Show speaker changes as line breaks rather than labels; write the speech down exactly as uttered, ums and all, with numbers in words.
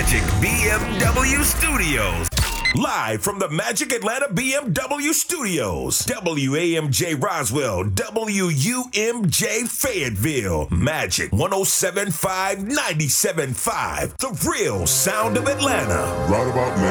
Magic B M W Studios. Live from the Magic Atlanta B M W Studios. W A M J Roswell, W U M J Fayetteville. Magic one oh seven point five, ninety-seven point five. The real sound of Atlanta.
Right about now.